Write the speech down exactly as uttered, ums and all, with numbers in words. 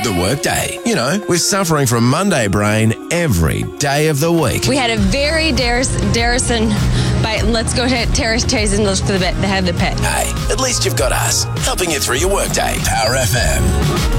the workday. You know, we're suffering from Monday brain every day of the week. We had a very Darrison bite. Let's go to Terrace Chase and look for the, bit, the head of the pit. Hey, at least you've got us helping you through your workday. Power F M.